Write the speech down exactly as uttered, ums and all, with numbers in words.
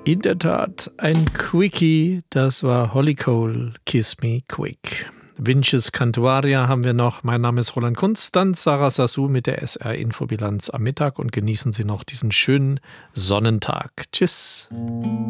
In der Tat, ein Quickie, das war Holly Cole, Kiss Me Quick. Vinces Cantuaria haben wir noch. Mein Name ist Roland Kunz, dann Sarah Sassou mit der S R-Infobilanz am Mittag und genießen Sie noch diesen schönen Sonnentag. Tschüss.